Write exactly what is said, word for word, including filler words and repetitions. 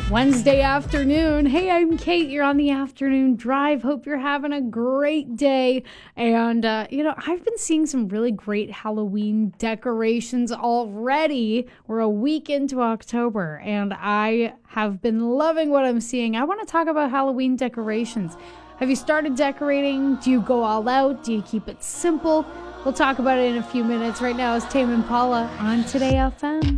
Wednesday afternoon. Hey, I'm Kate. You're on the afternoon drive. Hope you're having a great day. And, uh, you know, I've been seeing some really great Halloween decorations already. We're a week into October, and I have been loving what I'm seeing. I want to talk about Halloween decorations. Have you started decorating? Do you go all out? Do you keep it simple? We'll talk about it in a few minutes. Right now, it's Tame Impala on Today F M.